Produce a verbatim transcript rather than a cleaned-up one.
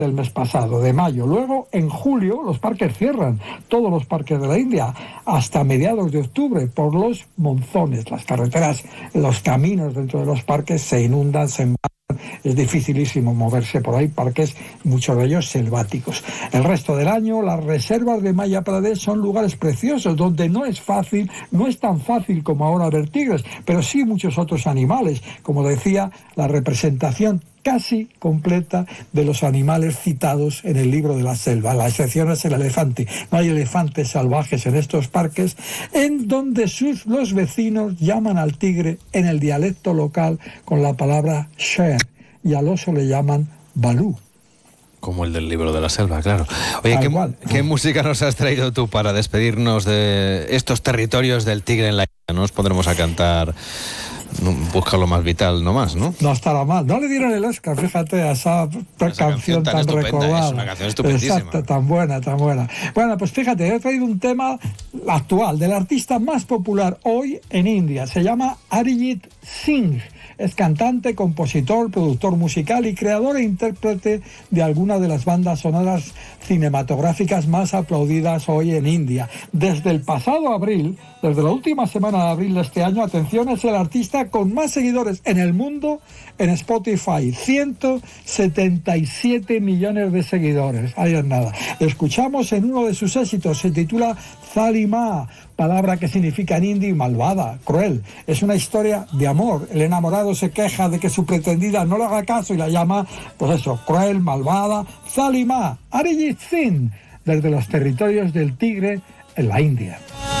del mes pasado, de mayo. Luego, en julio, los parques cierran, todos los parques de la India, hasta mediados de octubre, por los monzones. Las carreteras, los caminos dentro de los parques se inundan, se embarran, es dificilísimo moverse por ahí, parques, muchos de ellos selváticos. El resto del año, las reservas de Madhya Pradesh son lugares preciosos, donde no es fácil, no es tan fácil como ahora ver tigres, pero sí muchos otros animales. Como decía, la representación casi completa de los animales citados en el libro de la selva. La excepción es el elefante. No hay elefantes salvajes en estos parques, en donde sus, los vecinos llaman al tigre en el dialecto local con la palabra sher, y al oso le llaman balú. Como el del libro de la selva, claro. Oye, ¿qué, ¿qué música nos has traído tú para despedirnos de estos territorios del tigre en la India? No nos pondremos a cantar... No, busca lo más vital, no más, ¿no? No estará mal. No le dieron el Oscar, fíjate, a esa, esa canción tan, tan recordada. Es una canción estupendísima. Exacto, tan buena, tan buena. Bueno, pues fíjate, he traído un tema actual del artista más popular hoy en India. Se llama Arijit Singh. Es cantante, compositor, productor musical y creador e intérprete de algunas de las bandas sonoras cinematográficas más aplaudidas hoy en India. Desde el pasado abril, desde la última semana de abril de este año, atención, es el artista con más seguidores en el mundo en Spotify. ciento setenta y siete millones de seguidores. Ahí es nada. Escuchamos en uno de sus éxitos, se titula Zalima, palabra que significa en hindi malvada, cruel. Es una historia de amor. El enamorado se queja de que su pretendida no le haga caso y la llama, pues eso, cruel, malvada. Zalima, Arijit Singh, desde los territorios del tigre en la India.